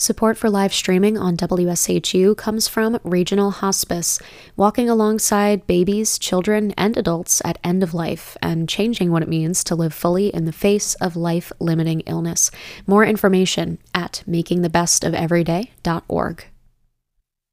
Support for live streaming on WSHU comes from Regional Hospice, walking alongside babies, children, and adults at end of life and changing what it means to live fully in the face of life-limiting illness. More information at makingthebestofeveryday.org.